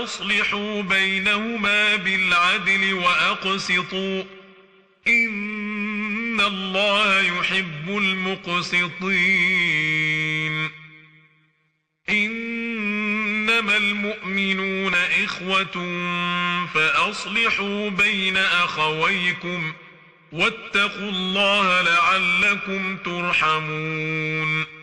فأصلحوا بينهما بالعدل وأقسطوا إن الله يحب المقسطين. إنما المؤمنون إخوة فأصلحوا بين أخويكم واتقوا الله لعلكم ترحمون.